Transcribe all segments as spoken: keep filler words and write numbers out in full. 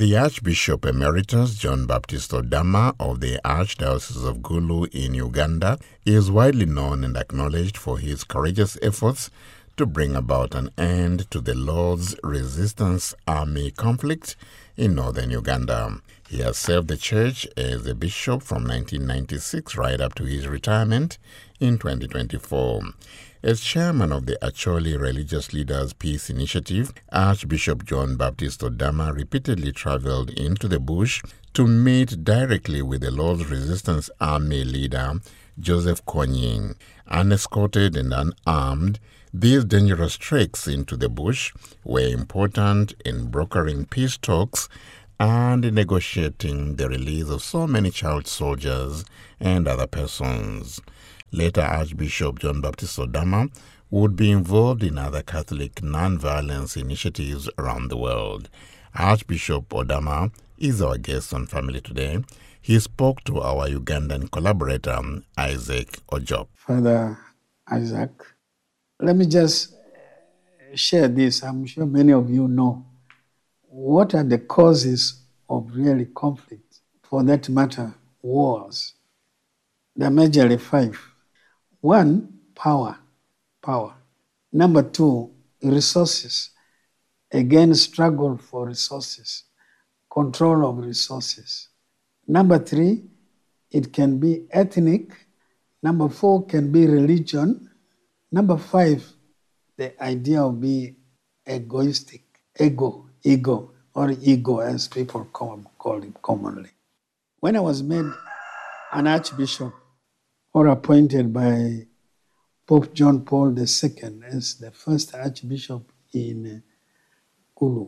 The Archbishop Emeritus John Baptist Odama of the Archdiocese of Gulu in Uganda is widely known and acknowledged for his courageous efforts to bring about an end to the Lord's Resistance Army conflict in northern Uganda. He has served the church as a bishop from nineteen ninety-six right up to his retirement in twenty twenty-four. As chairman of the Acholi Religious Leaders Peace Initiative, Archbishop John Baptist Odama repeatedly traveled into the bush to meet directly with the Lord's Resistance Army leader, Joseph Kony. Unescorted and unarmed, these dangerous treks into the bush were important in brokering peace talks and negotiating the release of so many child soldiers and other persons. Later, Archbishop John Baptist Odama would be involved in other Catholic non-violence initiatives around the world. Archbishop Odama is our guest on Family Today. He spoke to our Ugandan collaborator, Isaac Ojok. Father Isaac, let me just share this. I'm sure many of you know. What are the causes of really conflict? For that matter, wars. There are majorly five. One, power. Power. Number two, resources. Again, struggle for resources. Control of resources. Number three, it can be ethnic. Number four can be religion. Number five, the idea of being egoistic. Ego, ego, or ego as people call, call it commonly. When I was made an archbishop, or appointed by Pope John Paul the Second as the first archbishop in Gulu,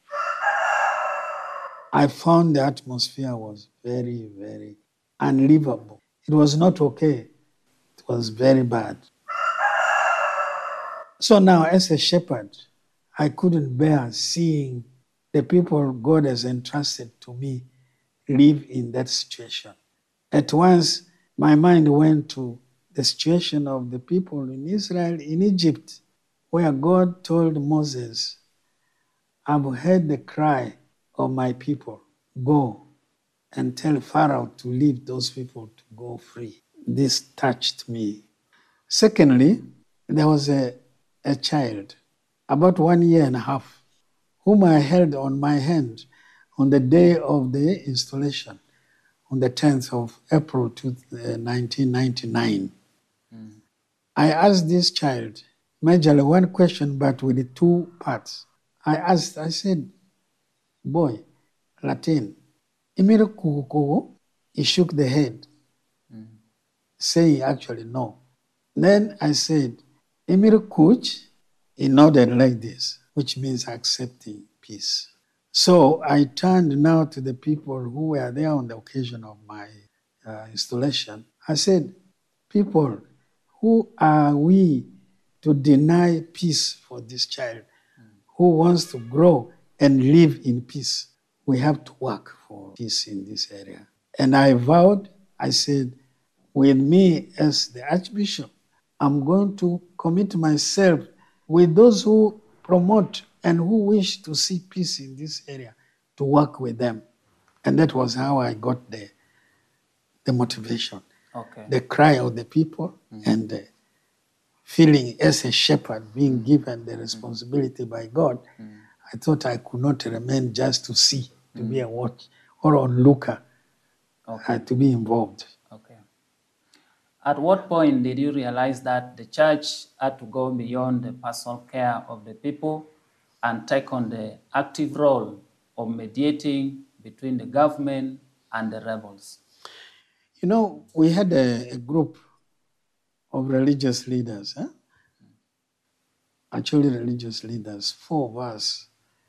I found the atmosphere was very, very unlivable. It was not okay. It was very bad. So now, as a shepherd, I couldn't bear seeing the people God has entrusted to me live in that situation. At once, my mind went to the situation of the people in Israel, in Egypt, where God told Moses, I've heard the cry of my people. Go and tell Pharaoh to leave those people to go free. This touched me. Secondly, there was a, a child, about one year and a half, whom I held on my hand on the day of the installation, on the tenth of April nineteen ninety-nine. Mm. I asked this child, majorly one question, but with two parts. I asked, I said, boy, Latin, Imiro kukuko, he shook the head, mm. saying actually no. Then I said, Imiro kuch, he nodded like this, which means accepting peace. So I turned now to the people who were there on the occasion of my uh, installation. I said, people, who are we to deny peace for this child mm. who wants to grow and live in peace? We have to work for peace in this area. And I vowed, I said, with me as the Archbishop, I'm going to commit myself with those who promote and who wish to see peace in this area, to work with them. And that was how I got the, the motivation. Okay. The cry of the people mm-hmm. and the feeling as a shepherd being given the responsibility mm-hmm. by God. Mm-hmm. I thought I could not remain just to see, to mm-hmm. be a watch or onlooker, okay. uh, to be involved. Okay. At what point did you realize that the church had to go beyond the personal care of the people and take on the active role of mediating between the government and the rebels? You know, we had a, a group of religious leaders, huh? actually religious leaders, four of us.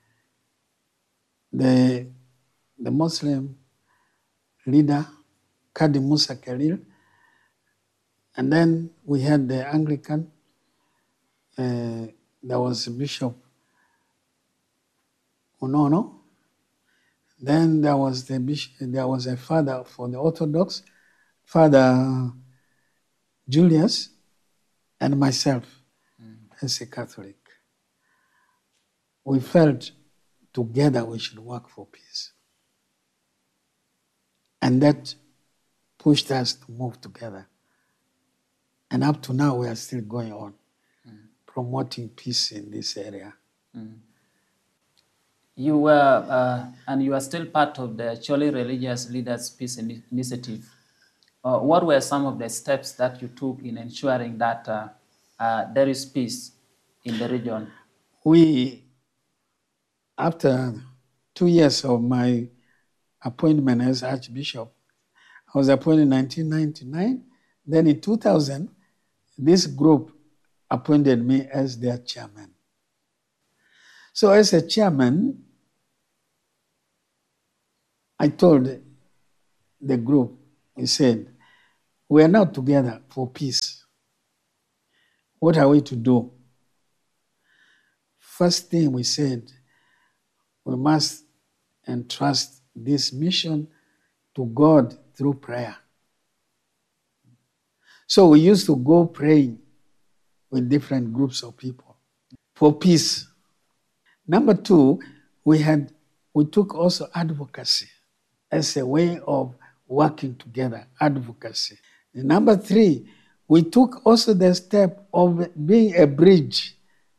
The, the Muslim leader, Kadi Musa Khalil, and then we had the Anglican, uh, there was Bishop Unono. Then there was the bishop, there was a father for the Orthodox, Father Julius, and myself mm. as a Catholic. We felt together we should work for peace. And that pushed us to move together. And up to now, we are still going on, mm. promoting peace in this area. Mm. You were, uh, and you are still part of the Chole Religious Leaders Peace Initiative. Uh, what were some of the steps that you took in ensuring that uh, uh, there is peace in the region? We, after two years of my appointment as Archbishop, I was appointed in nineteen ninety-nine. Then in two thousand, this group appointed me as their chairman. So as a chairman, I told the group, we said, we are now together for peace. What are we to do? First thing we said, we must entrust this mission to God through prayer. So we used to go praying with different groups of people for peace. Number two, we had we took also advocacy as a way of working together, advocacy. And number three, we took also the step of being a bridge.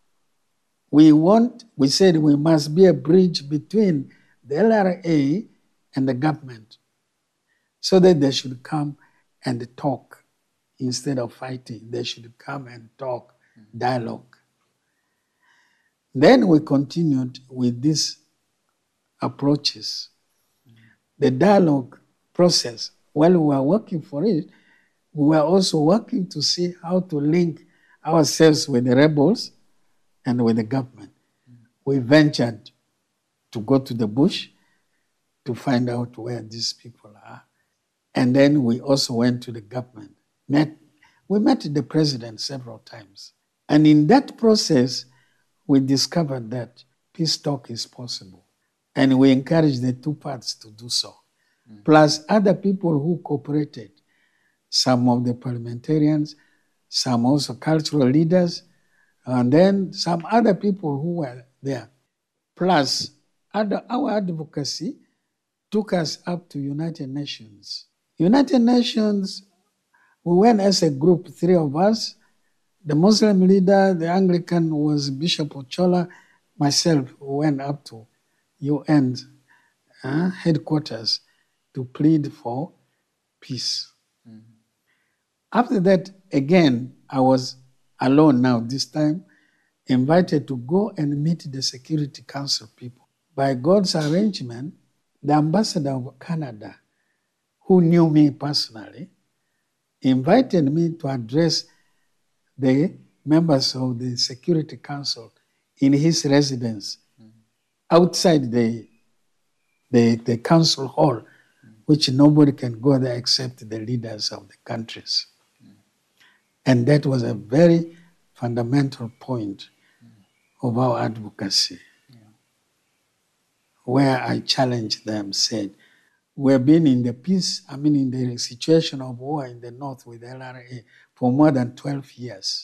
We want, we said we must be a bridge between the L R A and the government so that they should come and talk instead of fighting. They should come and talk, dialogue. Then we continued with these approaches. The dialogue process, while we were working for it, we were also working to see how to link ourselves with the rebels and with the government. We ventured to go to the bush to find out where these people are. And then we also went to the government. Met, we met the president several times. And in that process, we discovered that peace talk is possible. And we encouraged the two parts to do so. Mm. Plus other people who cooperated, some of the parliamentarians, some also cultural leaders, and then some other people who were there. Plus, other, our advocacy took us up to United Nations. United Nations, we went as a group, three of us. The Muslim leader, the Anglican was Bishop Ochola, myself went up to U N uh, headquarters to plead for peace. Mm-hmm. After that, again, I was alone now, this time, invited to go and meet the Security Council people. By God's arrangement, the ambassador of Canada, who knew me personally, invited me to address the members of the Security Council in his residence, mm. outside the, the, the council hall, mm. which nobody can go there except the leaders of the countries. Mm. And that was a very fundamental point mm. of our advocacy, yeah. where I challenged them, said, we've been in the peace, I mean in the situation of war in the north with L R A for more than twelve years.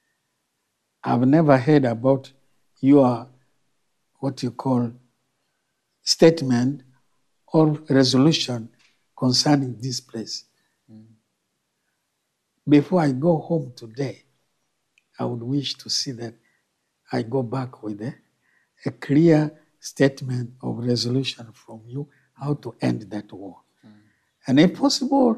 I've never heard about your, what you call, statement or resolution concerning this place. Mm. Before I go home today, I would wish to see that I go back with a, a clear statement of resolution from you, how to end that war. Mm. And if possible,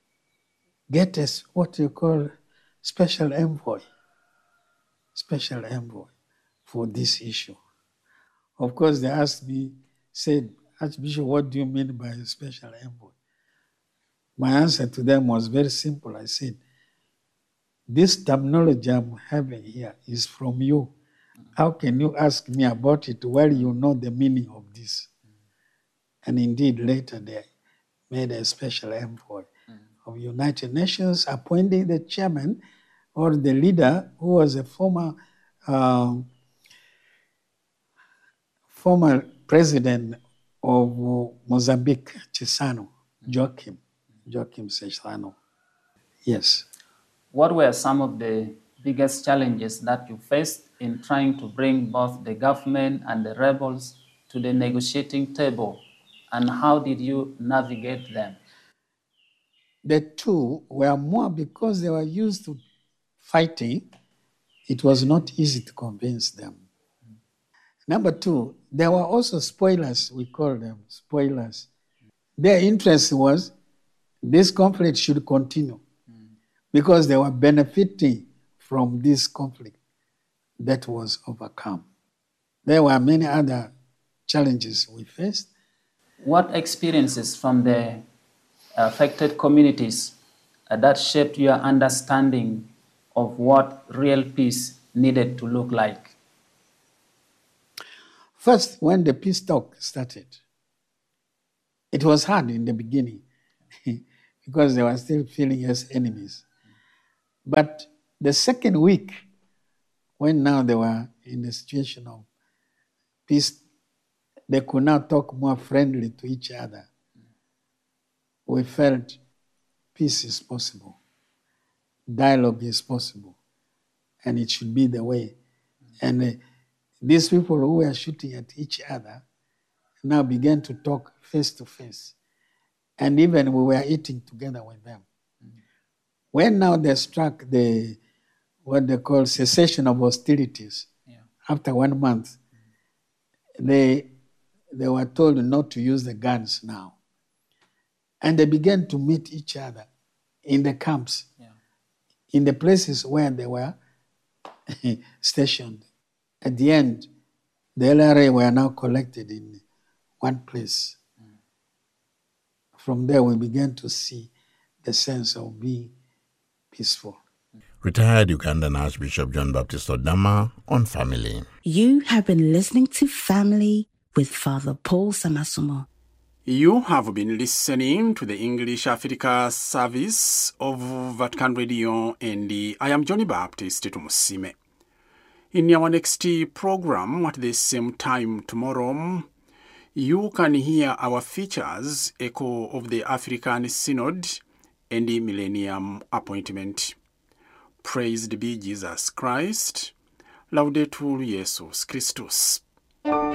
get us what you call special envoy, special envoy for this issue. Of course, they asked me, said, Archbishop, what do you mean by a special envoy? My answer to them was very simple. I said, this terminology I'm having here is from you. How can you ask me about it while you know the meaning of this? And indeed, later they made a special envoy mm. of United Nations, appointing the chairman or the leader who was a former um, former president of Mozambique, Chissano, Joaquim, Joaquim Chissano. Yes. What were some of the biggest challenges that you faced in trying to bring both the government and the rebels to the negotiating table, and how did you navigate them? The two were more because they were used to fighting. It was not easy to convince them. Number two, there were also spoilers, we call them spoilers. Their interest was this conflict should continue mm. because they were benefiting from this conflict that was overcome. There were many other challenges we faced. What experiences from the affected communities uh, that shaped your understanding of what real peace needed to look like? First, when the peace talk started, it was hard in the beginning because they were still feeling as enemies. But the second week, when now they were in the situation of peace, they could now talk more friendly to each other. We felt peace is possible, dialogue is possible, and it should be the way. And uh, these people who were shooting at each other now began to talk face to face. And even we were eating together with them. Mm-hmm. When now they struck the, what they call cessation of hostilities, yeah. after one month, mm-hmm. they, they were told not to use the guns now. And they began to meet each other in the camps, yeah. in the places where they were stationed. At the end, the L R A were now collected in one place. Mm. From there, we began to see the sense of being peaceful. Retired Ugandan Archbishop John Baptist Odama on Family. You have been listening to Family with Father Paul Samasumo. You have been listening to the English Africa service of Vatican Radio, and I am Johnny Baptist Tumusime. In our next program at the same time tomorrow, you can hear our features, Echo of the African Synod and the Millennium Appointment. Praised be Jesus Christ. Laudetur Jesus Christus.